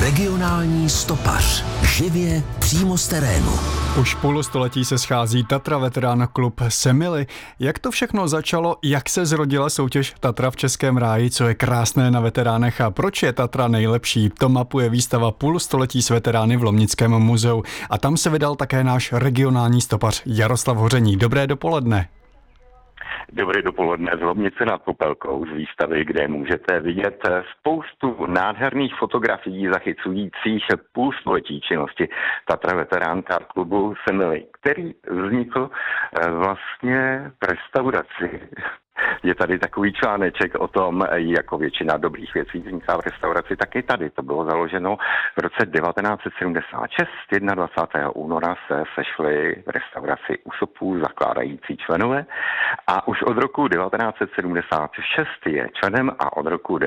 Regionální stopař. Živě přímo z terénu. Už půlstoletí se schází Tatra Veterán klub Semily. Jak to všechno začalo, jak se zrodila soutěž Tatra v Českém ráji, co je krásné na veteránech a proč je Tatra nejlepší, to mapuje výstava Půlstoletí s veterány v Lomnickém muzeu. A tam se vydal také náš regionální stopař Jaroslav Hoření. Dobré dopoledne. Dobré dopoledne z Lomnice nad Popelkou z výstavy, kde můžete vidět spoustu nádherných fotografií zachycujících půlstoletí činnosti Tatra Veterán klubu Semily, který vznikl vlastně v restauraci. Je tady takový článeček o tom, jako většina dobrých věcí vzniká v restauraci, tak i tady. To bylo založeno v roce 1976. 21. února se sešli v restauraci Usopů zakládající členové a už od roku 1976 je členem a od roku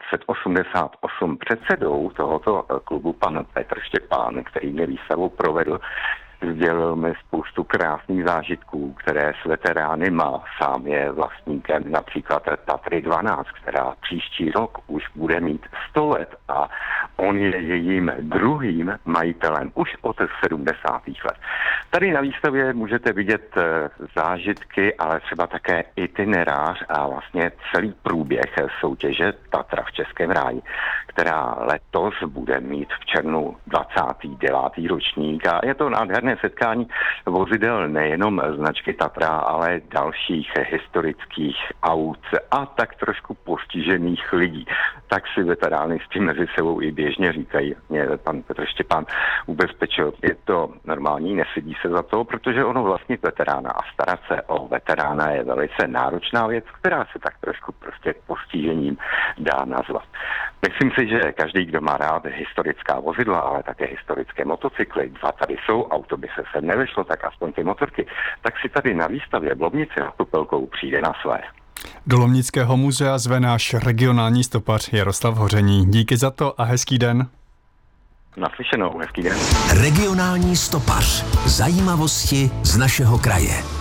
1988 předsedou tohoto klubu pan Petr Štěpán, který mě výstavu provedl. Sdělil mi spoustu krásných zážitků, které s veterány má. Sám je vlastníkem například Tatry 12, která příští rok už bude mít 100 let a on je jejím druhým majitelem už od 70. let. Tady na výstavě můžete vidět zážitky, ale třeba také itinerář a vlastně celý průběh soutěže Tatra v Českém ráji, která letos bude mít v červnu 29. ročník a je to nádherné setkání vozidel nejenom značky Tatra, ale dalších historických aut a tak trošku postižených lidí. Tak si veterány s tím mezi sebou i běžně říkají. Mě pan Petr Štěpán ubezpečil, je to normální, nesedí se za to, protože ono vlastnit veterána a starat se o veterána je velice náročná věc, která se tak trošku prostě postižením dá nazvat. Myslím si, že každý, kdo má rád historická vozidla, ale také historické motocykly, dva tady jsou, auto by se sem nevešlo, tak aspoň ty motorky, tak si tady na výstavě v Lomnici nad Popelkou přijde na své. Do Lomnického muzea zve náš regionální stopař Jaroslav Hoření. Díky za to a hezký den. Naslyšenou, hezký den. Regionální stopař. Zajímavosti z našeho kraje.